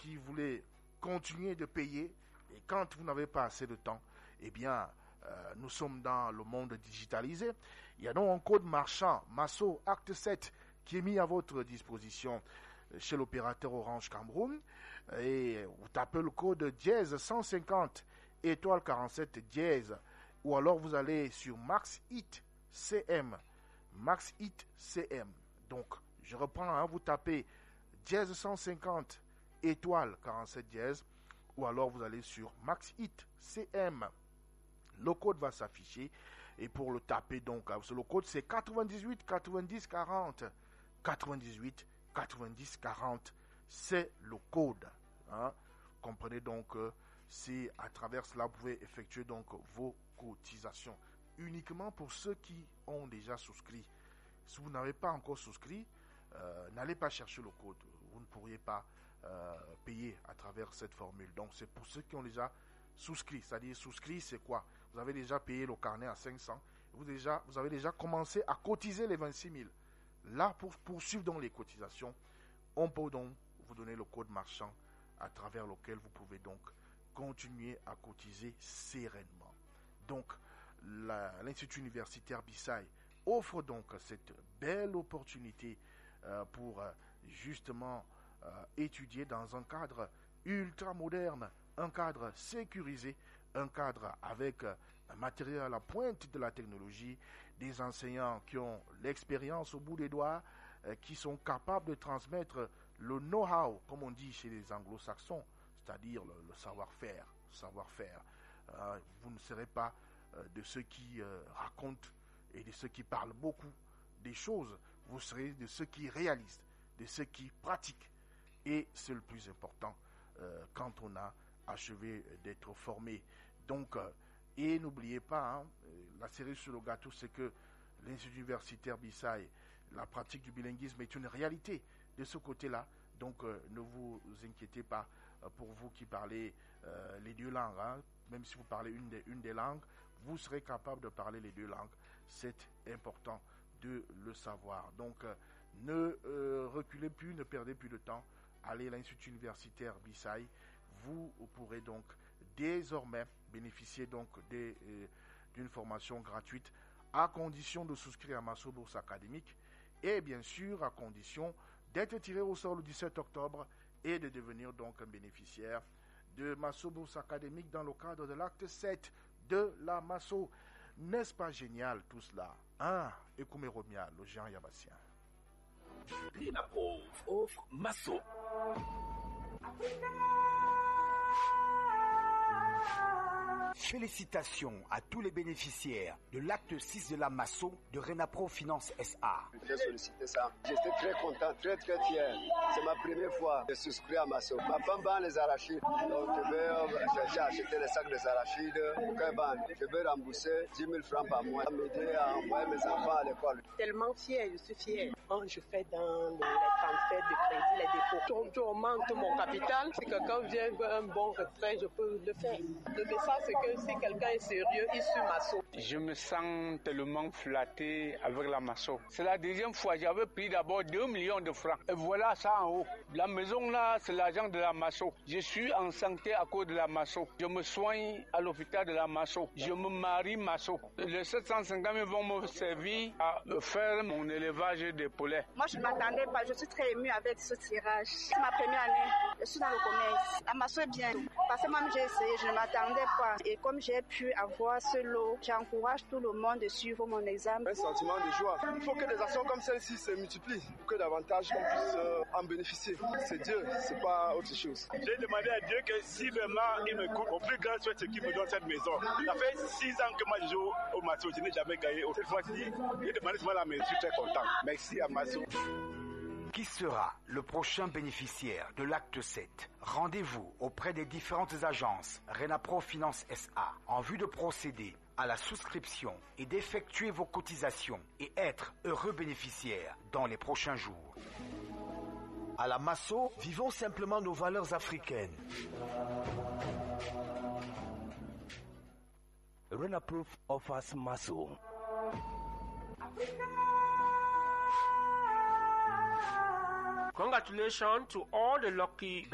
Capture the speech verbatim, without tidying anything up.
qui voulez continuer de payer, et quand vous n'avez pas assez de temps, eh bien, euh, nous sommes dans le monde digitalisé. Il y a donc un code marchand, Masso Acte sept, qui est mis à votre disposition chez l'opérateur Orange Cameroun. Et vous tapez le code dièse cent cinquante, étoile quarante-sept dièse, ou alors vous allez sur Max Hit C M. Max Hit C M. Donc, je reprends, hein, vous tapez dièse cent cinquante, étoile quarante-sept dièse, ou alors vous allez sur Max Hit C M. Le code va s'afficher, et pour le taper, donc, le code c'est quatre-vingt-dix-huit quatre-vingt-dix quarante. quatre-vingt-dix-huit quatre-vingt-dix quarante, c'est le code. Hein. Comprenez donc que euh, c'est à travers cela, vous pouvez effectuer donc vos cotisations. Uniquement pour ceux qui ont déjà souscrit. Si vous n'avez pas encore souscrit, euh, n'allez pas chercher le code. Vous ne pourriez pas euh, payer à travers cette formule. Donc c'est pour ceux qui ont déjà souscrit. C'est-à-dire souscrit, c'est quoi? Vous avez déjà payé le carnet à cinq cents. Vous, déjà, vous avez déjà commencé à cotiser les vingt-six mille. Là, pour poursuivre donc les cotisations, on peut donc vous donner le code marchand à travers lequel vous pouvez donc continuer à cotiser sereinement. Donc, la, l'Institut universitaire Bissaï offre donc cette belle opportunité euh, pour euh, justement euh, étudier dans un cadre ultra moderne, un cadre sécurisé, un cadre avec euh, un matériel à la pointe de la technologie, des enseignants qui ont l'expérience au bout des doigts, euh, qui sont capables de transmettre le know-how, comme on dit chez les anglo-saxons, c'est-à-dire le, le savoir-faire. savoir-faire. Euh, vous ne serez pas euh, de ceux qui euh, racontent et de ceux qui parlent beaucoup des choses, vous serez de ceux qui réalisent, de ceux qui pratiquent. Et c'est le plus important euh, quand on a achevé d'être formé. Donc, euh, et n'oubliez pas, hein, la cerise sur le gâteau, c'est que l'Institut universitaire Bissaï, la pratique du bilinguisme est une réalité de ce côté-là. Donc, euh, ne vous inquiétez pas euh, pour vous qui parlez euh, les deux langues. Hein. Même si vous parlez une des, une des langues, vous serez capable de parler les deux langues. C'est important de le savoir. Donc, euh, ne euh, reculez plus, ne perdez plus de temps. Allez à l'Institut universitaire Bissaï. Vous pourrez donc désormais bénéficier donc des, euh, d'une formation gratuite à condition de souscrire à Masso Bourse Académique et bien sûr à condition d'être tiré au sort le dix-sept octobre et de devenir donc un bénéficiaire de Masso Bourse Académique dans le cadre de l'acte sept de la Masso. N'est-ce pas génial tout cela? Hein? Ekoumé Romia, le géant Yabassien. RENAPROV offre Masso. Félicitations à tous les bénéficiaires de l'acte six de la Masso de RENAPROV Finance S A. J'ai sollicité ça. J'étais très content, très très fier. C'est ma première fois de souscrire à Masso. Ma femme vend les arachides. Donc je vais chercher à acheter les sacs des arachides. Je vais rembourser dix mille francs par mois. M'aider à envoyer mes enfants à l'école. Tellement fier, je suis fier. Quand je fais dans les transferts de crédit, les dépôts, je augmente mon capital. C'est que quand j'ai un bon retrait, je peux le faire. Le message, c'est que si quelqu'un est sérieux, il suit Masso. Je me sens tellement flatté avec la Masso. C'est la deuxième fois. J'avais pris d'abord deux millions de francs. Et voilà ça en haut. La maison là, c'est l'argent de la Masso. Je suis en santé à cause de la Masso. Je me soigne à l'hôpital de la Masso. Je me marie Masso. Les sept cent cinquante mille vont me servir à faire mon élevage de poulets. Moi, je ne m'attendais pas. Je suis très émue avec ce tirage. C'est ma première année. Je suis dans le commerce. La Masso est bien. Parce que moi, j'ai essayé. Je ne m'attendais pas. Et comme j'ai pu avoir ce lot, j'encourage tout le monde de suivre mon examen. Un sentiment de joie. Il faut que des actions comme celle-ci se multiplient pour que davantage on puisse euh, en bénéficier. C'est Dieu, c'est pas autre chose. J'ai demandé à Dieu que si vraiment il me coupe, au plus grand souhait, c'est qu'il me donne cette maison. Ça fait six ans que moi je joue au Masso, je n'ai jamais gagné. Cette fois-ci, j'ai demandé seulement la maison, je suis très content. Merci à Masso. Qui sera le prochain bénéficiaire de l'acte sept? Rendez-vous auprès des différentes agences RENAPROV Finance S A en vue de procéder à la souscription et d'effectuer vos cotisations et être heureux bénéficiaire dans les prochains jours. À la Masso, vivons simplement nos valeurs africaines. RENAPROV offers Masso. Congratulations to all the lucky